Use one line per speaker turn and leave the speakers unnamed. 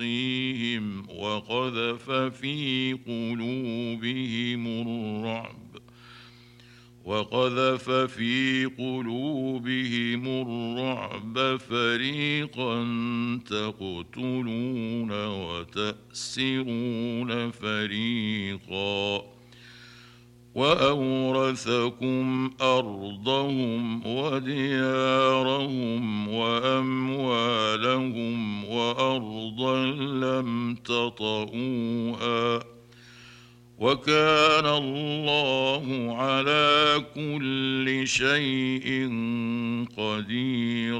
يعصيهم وقذف في قلوبهم الرعب فريقا تقتلون وتأسرون فريقا وأورثكم أرضهم وديارهم وأموالهم وأرضا لم تطئوها وكان الله على كل شيء قديرا.